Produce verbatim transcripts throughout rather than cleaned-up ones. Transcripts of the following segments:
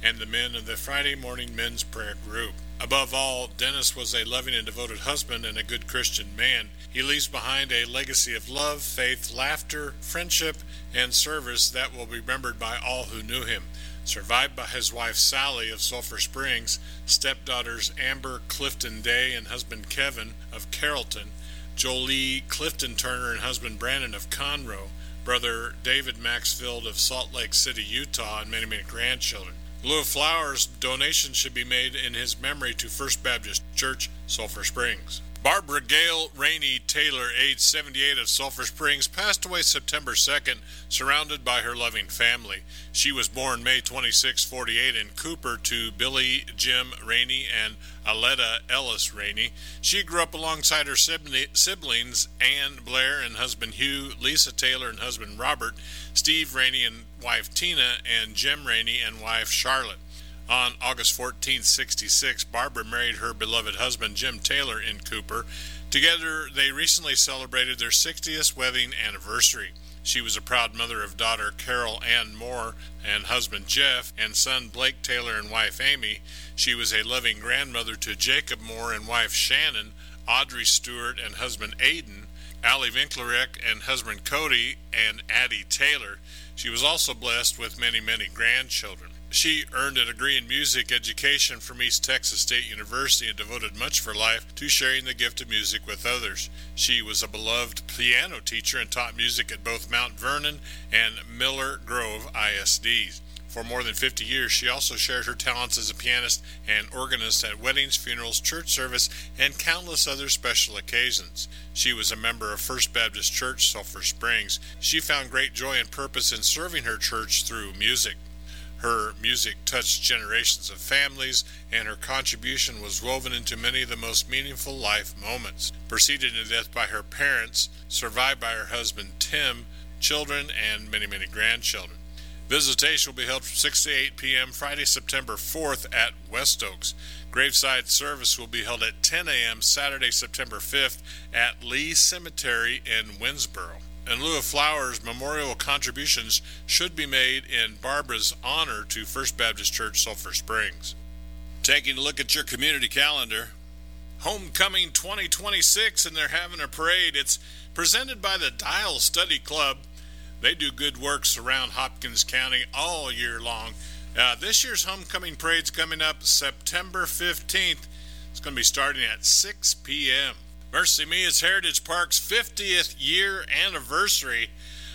and the men of the Friday morning men's prayer group. Above all, Dennis was a loving and devoted husband and a good Christian man. He leaves behind a legacy of love, faith, laughter, friendship, and service that will be remembered by all who knew him. Survived by his wife Sally of Sulphur Springs, stepdaughters Amber Clifton Day and husband Kevin of Carrollton, Jolie Clifton Turner and husband Brandon of Conroe, brother David Maxfield of Salt Lake City, Utah, and many, many grandchildren. In lieu of flowers, donations should be made in his memory to First Baptist Church, Sulphur Springs. Barbara Gail Rainey Taylor, age seventy-eight, of Sulphur Springs, passed away September second, surrounded by her loving family. She was born May twenty-sixth, forty-eight, in Cooper to Billy Jim Rainey and Aletta Ellis Rainey. She grew up alongside her siblings, Ann Blair and husband Hugh, Lisa Taylor and husband Robert, Steve Rainey and wife Tina, and Jim Rainey and wife Charlotte. On August fourteenth, sixty-six, Barbara married her beloved husband Jim Taylor in Cooper. Together, they recently celebrated their sixtieth wedding anniversary. She was a proud mother of daughter Carol Ann Moore and husband Jeff, and son Blake Taylor and wife Amy. She was a loving grandmother to Jacob Moore and wife Shannon, Audrey Stewart and husband Aiden, Allie Winklerek and husband Cody, and Addie Taylor. She was also blessed with many, many grandchildren. She earned a degree in music education from East Texas State University and devoted much of her life to sharing the gift of music with others. She was a beloved piano teacher and taught music at both Mount Vernon and Miller Grove I S Ds. For more than fifty years, she also shared her talents as a pianist and organist at weddings, funerals, church service, and countless other special occasions. She was a member of First Baptist Church, Sulphur Springs. She found great joy and purpose in serving her church through music. Her music touched generations of families, and her contribution was woven into many of the most meaningful life moments. Preceded to death by her parents, survived by her husband Tim, children, and many, many grandchildren. Visitation will be held from six to eight p.m. Friday, September fourth at West Oaks. Graveside service will be held at ten a.m. Saturday, September fifth at Lee Cemetery in Winsboro. In lieu of flowers, memorial contributions should be made in Barbara's honor to First Baptist Church, Sulphur Springs. Taking a look at your community calendar, Homecoming twenty twenty-six, and they're having a parade. It's presented by the Dial Study Club. They do good works around Hopkins County all year long. Uh, this year's Homecoming Parade's coming up September fifteenth. It's going to be starting at six p.m. Mercy Me is Heritage Park's fiftieth year anniversary.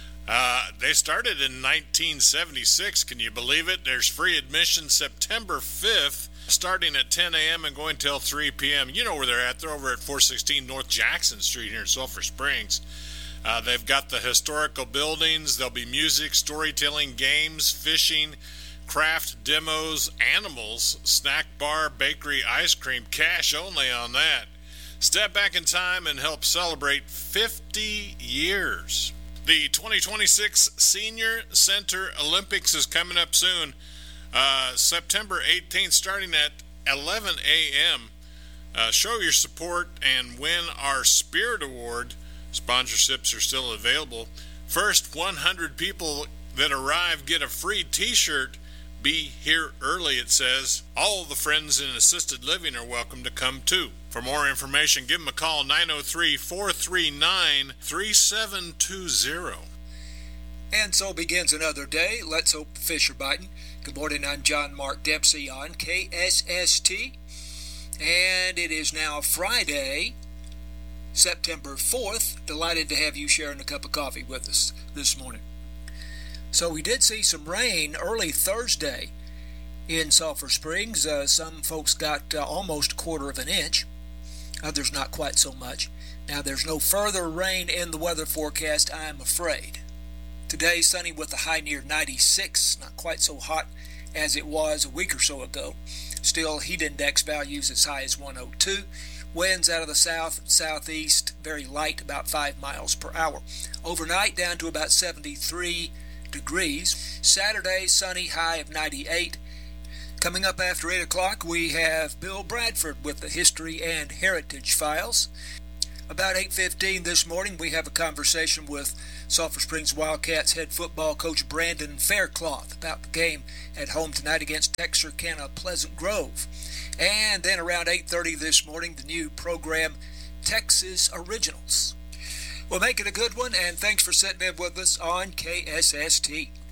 Uh, they started in nineteen seventy-six. Can you believe it? There's free admission September fifth, starting at ten a.m. and going till three p.m. You know where they're at. They're over at four sixteen North Jackson Street here in Sulphur Springs. Uh, they've got the historical buildings. There'll be music, storytelling, games, fishing, craft demos, animals, snack bar, bakery, ice cream, cash only on that. Step back in time and help celebrate fifty years. The twenty twenty-six Senior Center Olympics is coming up soon, uh, September eighteenth, starting at eleven a.m. Uh, show your support and win our Spirit Award. Sponsorships are still available. First one hundred people that arrive get a free t-shirt. Be here early, it says. All the friends in assisted living are welcome to come too. For more information, give them a call, nine oh three, four three nine, three seven two zero. And so begins another day. Let's hope the fish are biting. Good morning, I'm John Mark Dempsey on K S S T. And it is now Friday, September fourth. Delighted to have you sharing a cup of coffee with us this morning. So we did see some rain early Thursday in Sulphur Springs. Uh, some folks got uh, almost a quarter of an inch. Others not quite so much. Now there's no further rain in the weather forecast, I'm afraid. Today sunny with a high near ninety-six. Not quite so hot as it was a week or so ago. Still heat index values as high as one oh two. Winds out of the south and southeast, very light, about five miles per hour. Overnight down to about seventy-three degrees. Saturday, sunny, high of ninety-eight. Coming up after eight o'clock, we have Bill Bradford with the History and Heritage Files. About eight fifteen this morning, we have a conversation with Sulphur Springs Wildcats head football coach Brandon Faircloth about the game at home tonight against Texarkana Pleasant Grove. And then around eight thirty this morning, the new program Texas Originals. Well, make it a good one, and thanks for sitting in with us on K S S T.